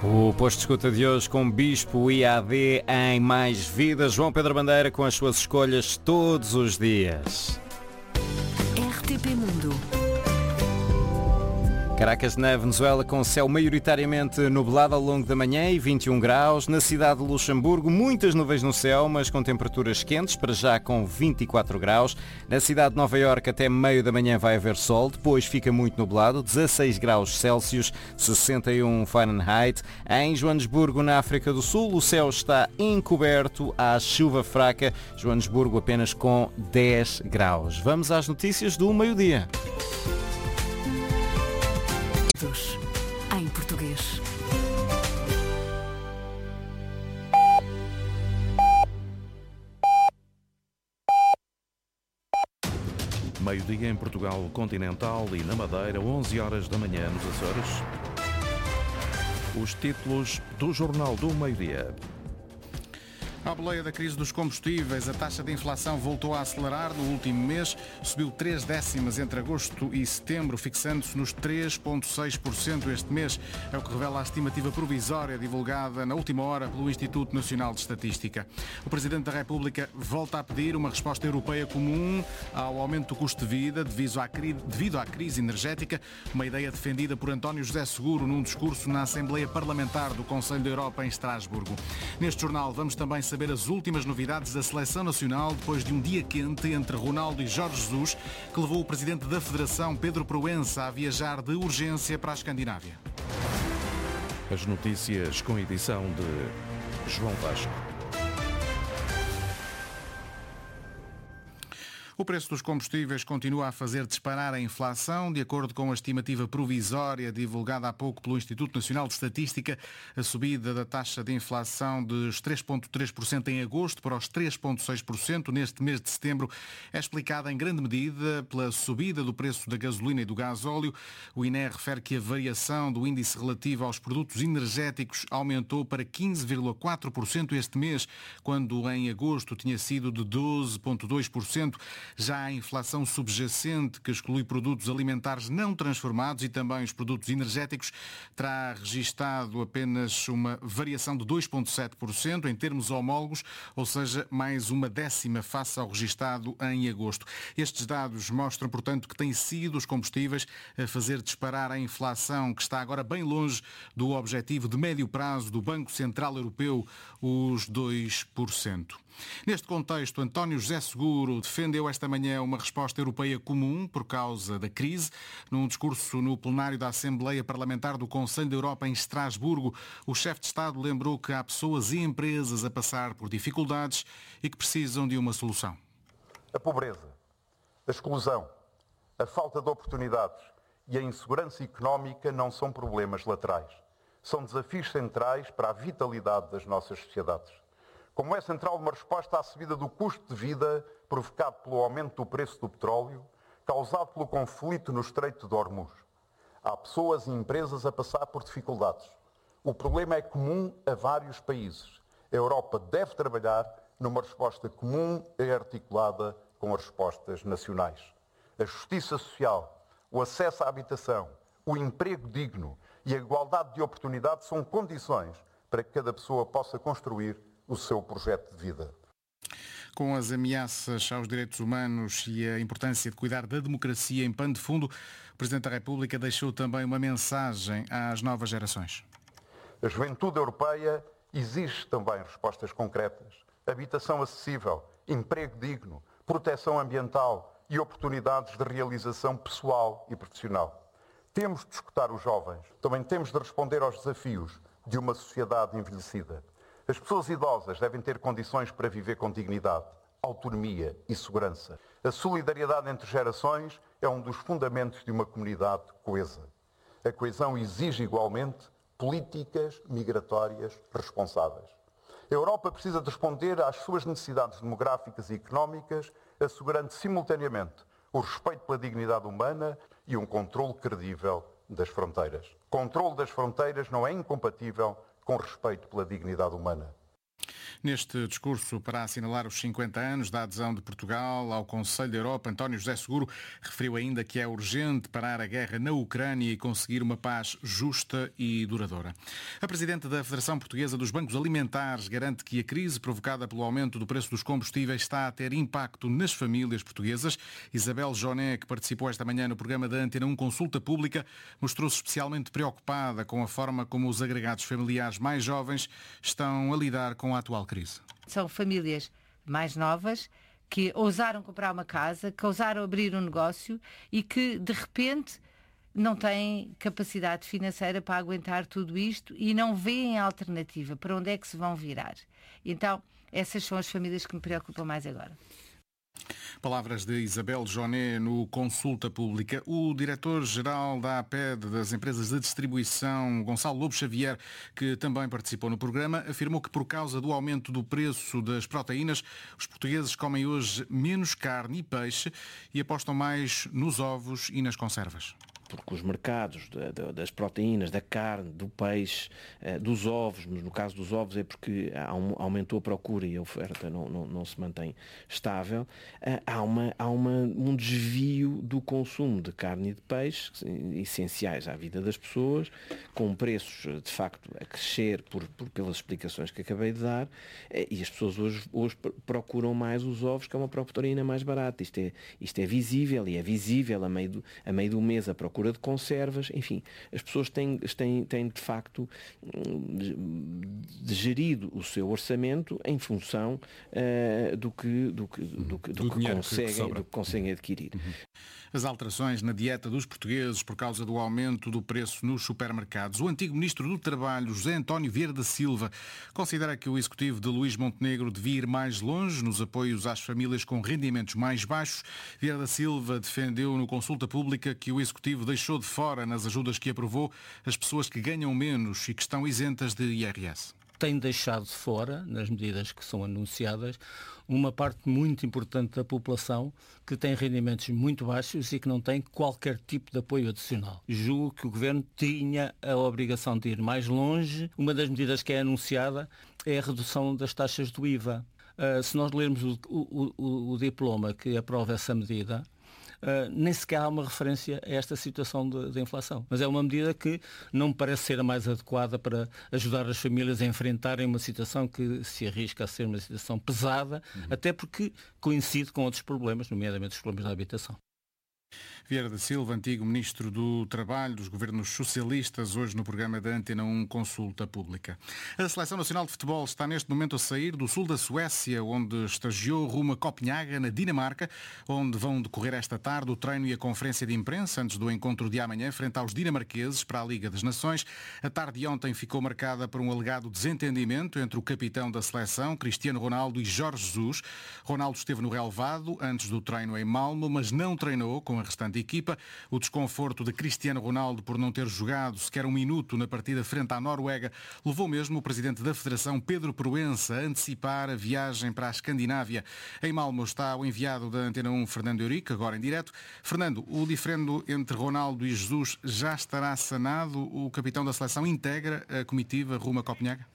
O posto de escuta de hoje com Bispo IAD em Mais Vida. João Pedro Bandeira com as suas escolhas todos os dias. RTP Mundo. Caracas, na Venezuela, com céu maioritariamente nublado ao longo da manhã e 21 graus. Na cidade de Luxemburgo, muitas nuvens no céu, mas com temperaturas quentes, para já com 24 graus. Na cidade de Nova Iorque, até meio da manhã vai haver sol, depois fica muito nublado, 16 graus Celsius, 61 Fahrenheit. Em Joanesburgo, na África do Sul, o céu está encoberto, há chuva fraca. Joanesburgo apenas com 10 graus. Vamos às notícias do meio-dia. Em português. Meio-dia em Portugal continental e na Madeira, 11 horas da manhã nos Açores. Os títulos do Jornal do Meio-Dia. À boleia da crise dos combustíveis, a taxa de inflação voltou a acelerar no último mês, subiu 3 décimas entre agosto e setembro, fixando-se nos 3,6% este mês. É o que revela a estimativa provisória divulgada na última hora pelo Instituto Nacional de Estatística. O Presidente da República volta a pedir uma resposta europeia comum ao aumento do custo de vida devido à crise energética, uma ideia defendida por António José Seguro num discurso na Assembleia Parlamentar do Conselho da Europa em Estrasburgo. Neste jornal vamos também saber as últimas novidades da Seleção Nacional depois de um dia quente entre Ronaldo e Jorge Jesus, que levou o Presidente da Federação, Pedro Proença, a viajar de urgência para a Escandinávia. As notícias com edição de João Vasco. O preço dos combustíveis continua a fazer disparar a inflação. De acordo com a estimativa provisória divulgada há pouco pelo Instituto Nacional de Estatística, a subida da taxa de inflação dos 3,3% em agosto para os 3,6% neste mês de setembro é explicada em grande medida pela subida do preço da gasolina e do gasóleo. O INE refere que a variação do índice relativo aos produtos energéticos aumentou para 15,4% este mês, quando em agosto tinha sido de 12,2%. Já a inflação subjacente, que exclui produtos alimentares não transformados e também os produtos energéticos, terá registado apenas uma variação de 2,7% em termos homólogos, ou seja, mais uma décima face ao registado em agosto. Estes dados mostram, portanto, que têm sido os combustíveis a fazer disparar a inflação, que está agora bem longe do objetivo de médio prazo do Banco Central Europeu, os 2%. Neste contexto, António José Seguro defendeu esta manhã uma resposta europeia comum por causa da crise. Num discurso no plenário da Assembleia Parlamentar do Conselho da Europa em Estrasburgo, o chefe de Estado lembrou que há pessoas e empresas a passar por dificuldades e que precisam de uma solução. A pobreza, a exclusão, a falta de oportunidades e a insegurança económica não são problemas laterais. São desafios centrais para a vitalidade das nossas sociedades. Como é central uma resposta à subida do custo de vida provocado pelo aumento do preço do petróleo, causado pelo conflito no Estreito de Hormuz. Há pessoas e empresas a passar por dificuldades. O problema é comum a vários países. A Europa deve trabalhar numa resposta comum e articulada com as respostas nacionais. A justiça social, o acesso à habitação, o emprego digno e a igualdade de oportunidades são condições para que cada pessoa possa construir o seu projeto de vida. Com as ameaças aos direitos humanos e a importância de cuidar da democracia em pano de fundo, o Presidente da República deixou também uma mensagem às novas gerações. A juventude europeia exige também respostas concretas. Habitação acessível, emprego digno, proteção ambiental e oportunidades de realização pessoal e profissional. Temos de escutar os jovens, também temos de responder aos desafios de uma sociedade envelhecida. As pessoas idosas devem ter condições para viver com dignidade, autonomia e segurança. A solidariedade entre gerações é um dos fundamentos de uma comunidade coesa. A coesão exige igualmente políticas migratórias responsáveis. A Europa precisa de responder às suas necessidades demográficas e económicas, assegurando simultaneamente o respeito pela dignidade humana e um controle credível das fronteiras. Controle das fronteiras não é incompatível com respeito pela dignidade humana. Neste discurso para assinalar os 50 anos da adesão de Portugal ao Conselho da Europa, António José Seguro referiu ainda que é urgente parar a guerra na Ucrânia e conseguir uma paz justa e duradoura. A Presidente da Federação Portuguesa dos Bancos Alimentares garante que a crise provocada pelo aumento do preço dos combustíveis está a ter impacto nas famílias portuguesas. Isabel Joné, que participou esta manhã no programa da Antena 1 Consulta Pública, mostrou-se especialmente preocupada com a forma como os agregados familiares mais jovens estão a lidar com a atual crise. São famílias mais novas que ousaram comprar uma casa, que ousaram abrir um negócio e que, de repente, não têm capacidade financeira para aguentar tudo isto e não veem alternativa. Para onde é que se vão virar? Então, essas são as famílias que me preocupam mais agora. Palavras de Isabel Joné no Consulta Pública. O diretor-geral da APED, das empresas de distribuição, Gonçalo Lobo Xavier, que também participou no programa, afirmou que por causa do aumento do preço das proteínas, os portugueses comem hoje menos carne e peixe e apostam mais nos ovos e nas conservas. Porque os mercados das proteínas, da carne, do peixe, dos ovos, mas no caso dos ovos é porque aumentou a procura e a oferta não se mantém estável, há um desvio do consumo de carne e de peixe, essenciais à vida das pessoas, com preços de facto a crescer pelas explicações que acabei de dar, e as pessoas hoje procuram mais os ovos, que é uma proteína mais barata. Isto é visível, e é visível a meio do mês a procura de conservas, enfim, as pessoas têm de facto gerido o seu orçamento em função do que conseguem adquirir. As alterações na dieta dos portugueses por causa do aumento do preço nos supermercados. O antigo Ministro do Trabalho, José António Vieira da Silva, considera que o Executivo de Luís Montenegro devia ir mais longe nos apoios às famílias com rendimentos mais baixos. Vieira da Silva defendeu no Consulta Pública que o Executivo deixou de fora, nas ajudas que aprovou, as pessoas que ganham menos e que estão isentas de IRS. Tem deixado de fora, nas medidas que são anunciadas, uma parte muito importante da população que tem rendimentos muito baixos e que não tem qualquer tipo de apoio adicional. Julgo que o Governo tinha a obrigação de ir mais longe. Uma das medidas que é anunciada é a redução das taxas do IVA. Se nós lermos o diploma que aprova essa medida, nem sequer há uma referência a esta situação de inflação. Mas é uma medida que não me parece ser a mais adequada para ajudar as famílias a enfrentarem uma situação que se arrisca a ser uma situação pesada, até porque coincide com outros problemas, nomeadamente os problemas da habitação. Vieira da Silva, antigo Ministro do Trabalho dos governos socialistas, hoje no programa da Antena 1 Consulta Pública. A Seleção Nacional de Futebol está neste momento a sair do sul da Suécia, onde estagiou rumo a Copenhaga, na Dinamarca, onde vão decorrer esta tarde o treino e a conferência de imprensa antes do encontro de amanhã frente aos dinamarqueses para a Liga das Nações. A tarde de ontem ficou marcada por um alegado desentendimento entre o capitão da seleção, Cristiano Ronaldo, e Jorge Jesus. Ronaldo esteve no relvado antes do treino em Malmö, mas não treinou com a restante equipa. O desconforto de Cristiano Ronaldo por não ter jogado sequer um minuto na partida frente à Noruega levou mesmo o presidente da Federação, Pedro Proença, a antecipar a viagem para a Escandinávia. Em Malmö está o enviado da Antena 1, Fernando Eurico, agora em direto. Fernando, o diferendo entre Ronaldo e Jesus já estará sanado? O capitão da seleção integra a comitiva rumo a Copenhaga?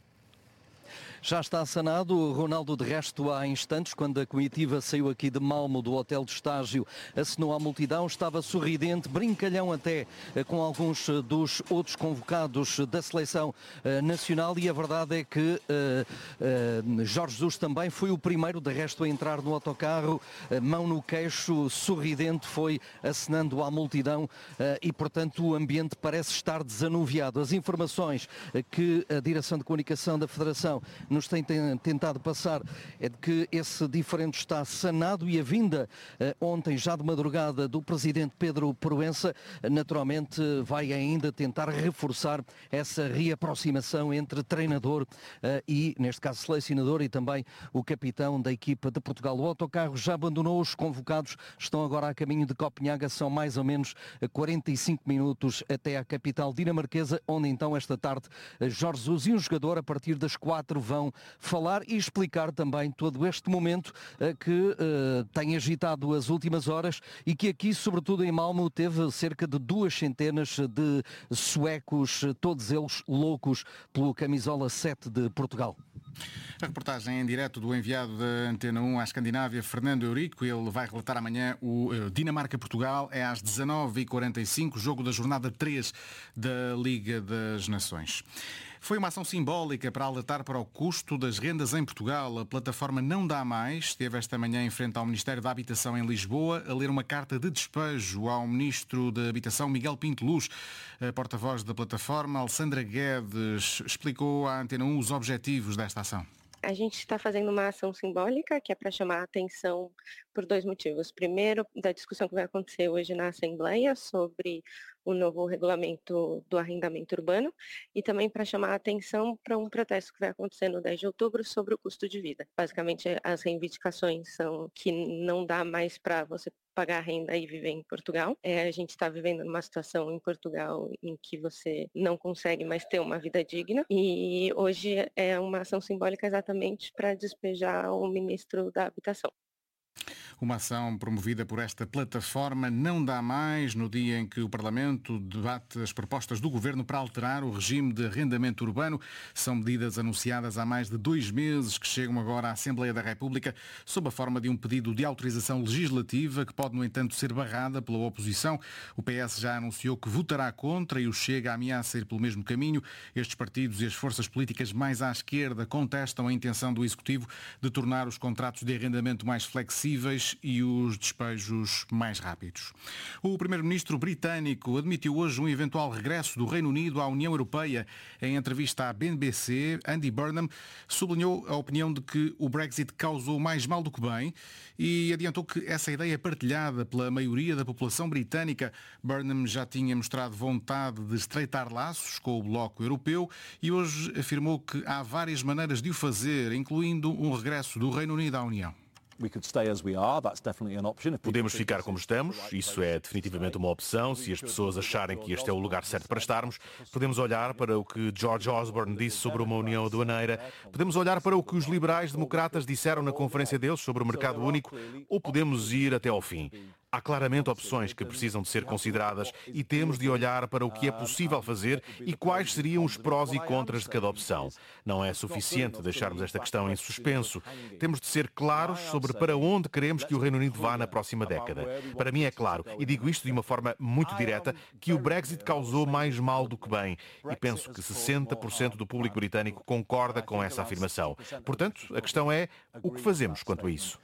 Já está sanado. O Ronaldo, de resto, há instantes, quando a comitiva saiu aqui de Malmö, do hotel de estágio, acenou à multidão, estava sorridente, brincalhão até com alguns dos outros convocados da seleção nacional, e a verdade é que Jorge Jesus também foi o primeiro, de resto, a entrar no autocarro, mão no queixo, sorridente, foi acenando à multidão e, portanto, o ambiente parece estar desanuviado. As informações que a Direção de Comunicação da Federação nos tem tentado passar é de que esse diferendo está sanado, e a vinda ontem, já de madrugada, do presidente Pedro Proença, naturalmente vai ainda tentar reforçar essa reaproximação entre treinador e, neste caso, selecionador, e também o capitão da equipa de Portugal. O autocarro já abandonou, os convocados estão agora a caminho de Copenhaga, são mais ou menos 45 minutos até à capital dinamarquesa, onde então esta tarde Jorge Jesus e um jogador, a partir das 4, vão falar e explicar também todo este momento que tem agitado as últimas horas, e que aqui, sobretudo em Malmö, teve cerca de 200 de suecos, todos eles loucos pelo camisola 7 de Portugal. A reportagem em direto do enviado da Antena 1 à Escandinávia, Fernando Eurico. Ele vai relatar amanhã o Dinamarca-Portugal. É às 19h45, jogo da jornada 3 da Liga das Nações. Foi uma ação simbólica para alertar para o custo das rendas em Portugal. A plataforma Não Dá Mais esteve esta manhã em frente ao Ministério da Habitação em Lisboa a ler uma carta de despejo ao Ministro da Habitação, Miguel Pinto Luz. A porta-voz da plataforma, Alessandra Guedes, explicou à Antena 1 os objetivos desta ação. A gente está fazendo uma ação simbólica que é para chamar a atenção por 2 motivos. Primeiro, da discussão que vai acontecer hoje na Assembleia sobre o novo regulamento do arrendamento urbano e também para chamar a atenção para um protesto que vai acontecer no 10 de outubro sobre o custo de vida. Basicamente, as reivindicações são que não dá mais para você pagar renda e viver em Portugal. A gente está vivendo numa situação em Portugal em que você não consegue mais ter uma vida digna e hoje é uma ação simbólica exatamente para despejar o ministro da Habitação. Uma ação promovida por esta plataforma Não Dá Mais, no dia em que o Parlamento debate as propostas do Governo para alterar o regime de arrendamento urbano. São medidas anunciadas há mais de 2 meses que chegam agora à Assembleia da República sob a forma de um pedido de autorização legislativa que pode, no entanto, ser barrada pela oposição. O PS já anunciou que votará contra e o Chega ameaça ir pelo mesmo caminho. Estes partidos e as forças políticas mais à esquerda contestam a intenção do Executivo de tornar os contratos de arrendamento mais flexíveis e os despejos mais rápidos. O primeiro-ministro britânico admitiu hoje um eventual regresso do Reino Unido à União Europeia. Em entrevista à BBC, Andy Burnham sublinhou a opinião de que o Brexit causou mais mal do que bem e adiantou que essa ideia é partilhada pela maioria da população britânica. Burnham já tinha mostrado vontade de estreitar laços com o Bloco Europeu e hoje afirmou que há várias maneiras de o fazer, incluindo um regresso do Reino Unido à União. Podemos ficar como estamos, isso é definitivamente uma opção. Se as pessoas acharem que este é o lugar certo para estarmos, podemos olhar para o que George Osborne disse sobre uma união aduaneira, podemos olhar para o que os liberais democratas disseram na conferência deles sobre o mercado único, ou podemos ir até ao fim. Há claramente opções que precisam de ser consideradas e temos de olhar para o que é possível fazer e quais seriam os prós e contras de cada opção. Não é suficiente deixarmos esta questão em suspenso. Temos de ser claros sobre para onde queremos que o Reino Unido vá na próxima década. Para mim é claro, e digo isto de uma forma muito direta, que o Brexit causou mais mal do que bem. E penso que 60% do público britânico concorda com essa afirmação. Portanto, a questão é o que fazemos quanto a isso.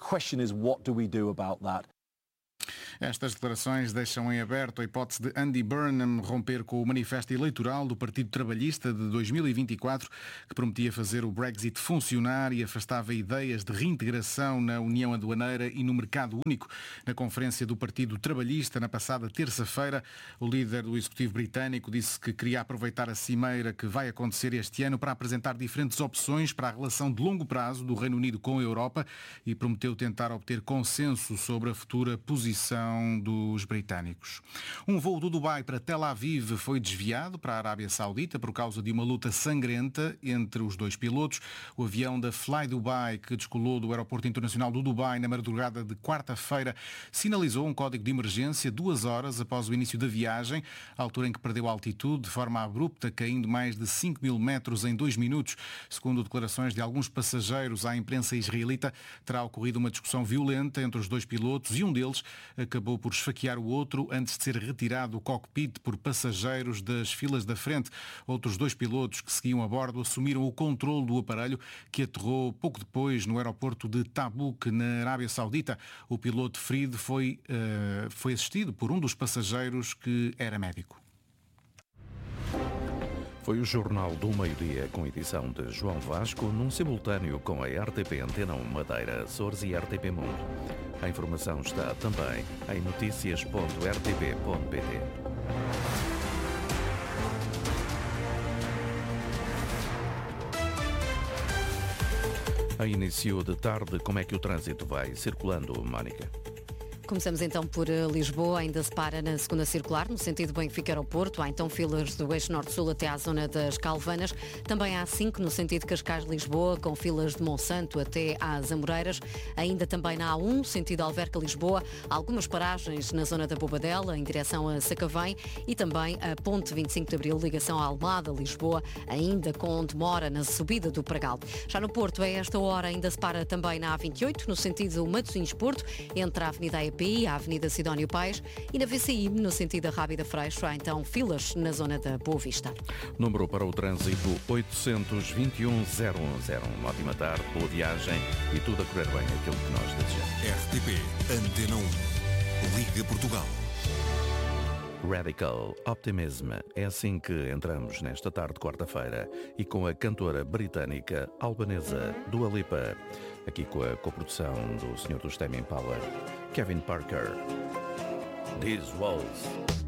Estas declarações deixam em aberto a hipótese de Andy Burnham romper com o manifesto eleitoral do Partido Trabalhista de 2024, que prometia fazer o Brexit funcionar e afastava ideias de reintegração na União Aduaneira e no mercado único. Na conferência do Partido Trabalhista, na passada terça-feira, o líder do Executivo britânico disse que queria aproveitar a cimeira que vai acontecer este ano para apresentar diferentes opções para a relação de longo prazo do Reino Unido com a Europa e prometeu tentar obter consenso sobre a futura posição dos britânicos. Um voo do Dubai para Tel Aviv foi desviado para a Arábia Saudita por causa de uma luta sangrenta entre os 2 pilotos. O avião da Fly Dubai, que descolou do Aeroporto Internacional do Dubai na madrugada de quarta-feira, sinalizou um código de emergência 2 horas após o início da viagem, à altura em que perdeu a altitude de forma abrupta, caindo mais de 5.000 metros em 2 minutos. Segundo declarações de alguns passageiros à imprensa israelita, terá ocorrido uma discussão violenta entre os 2 pilotos e um deles acabou por esfaquear o outro antes de ser retirado do cockpit por passageiros das filas da frente. Outros 2 pilotos que seguiam a bordo assumiram o controle do aparelho, que aterrou pouco depois no aeroporto de Tabuk, na Arábia Saudita. O piloto ferido foi assistido por um dos passageiros que era médico. Foi o Jornal do Meio-Dia, com edição de João Vasco, num simultâneo com a RTP Antena 1 Madeira, Açores e RTP Mundo. A informação está também em noticias.rtp.pt. A início de tarde, como é que o trânsito vai circulando, Mónica? Começamos então por Lisboa, ainda se para na segunda circular, no sentido Benfica-Aeroporto. Há então filas do eixo norte-sul até à zona das Calvanas. Também há A5 no sentido Cascais-Lisboa, com filas de Monsanto até às Amoreiras. Ainda também na A1, sentido Alverca-Lisboa, algumas paragens na zona da Bobadela, em direção a Sacavém, e também a ponte 25 de Abril, ligação à Almada-Lisboa, ainda com demora na subida do Pragal. Já no Porto, a esta hora, ainda se para também na A28, no sentido Matosinhos-Porto, entre a Avenida AEPI, a Avenida Sidónio Pais, e na VCI, no sentido Rábida Freixo, há então filas na zona da Boa Vista. Número para o trânsito 821-010. Uma ótima tarde, boa viagem e tudo a correr bem, aquilo que nós desejamos. RTP Antena 1, Liga Portugal. Radical Optimism. É assim que entramos nesta tarde de quarta-feira e com a cantora britânica albanesa Dua Lipa, aqui com a coprodução do Sr. do Tame Impala, Kevin Parker. These Walls.